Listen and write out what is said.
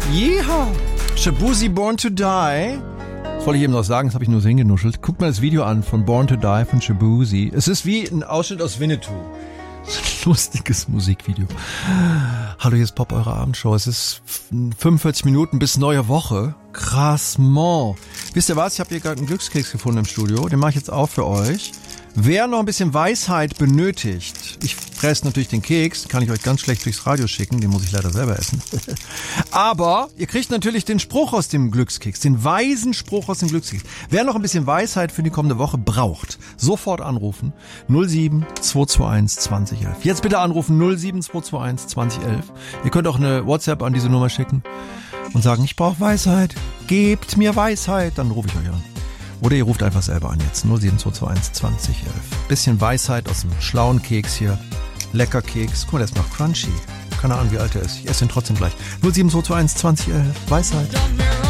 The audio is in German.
Yeehaw! Shaboozey Born to Die. Das wollte ich eben noch sagen, das habe ich nur so hingenuschelt. Guckt mal das Video an von Born to Die von Shaboozey. Es ist wie ein Ausschnitt aus Winnetou. Lustiges Musikvideo. Hallo, hier ist Pop, eure Abendshow. Es ist 45 Minuten bis neue Woche. Krassement. Wisst ihr was? Ich habe hier gerade einen Glückskeks gefunden im Studio. Den mache ich jetzt auf für euch. Wer noch ein bisschen Weisheit benötigt, ich fresse natürlich den Keks, kann ich euch ganz schlecht durchs Radio schicken, den muss ich leider selber essen. Aber ihr kriegt natürlich den Spruch aus dem Glückskeks, den weisen Spruch aus dem Glückskeks. Wer noch ein bisschen Weisheit für die kommende Woche braucht, sofort anrufen 07221 2011. Jetzt bitte anrufen 07221 2011. Ihr könnt auch eine WhatsApp an diese Nummer schicken und sagen, ich brauche Weisheit, gebt mir Weisheit, dann rufe ich euch an. Oder ihr ruft einfach selber an jetzt. 07221 2011. Bisschen Weisheit aus dem schlauen Keks hier. Lecker Keks. Guck mal, der ist noch crunchy. Keine Ahnung, wie alt er ist. Ich esse ihn trotzdem gleich. 07221 2011. Weisheit.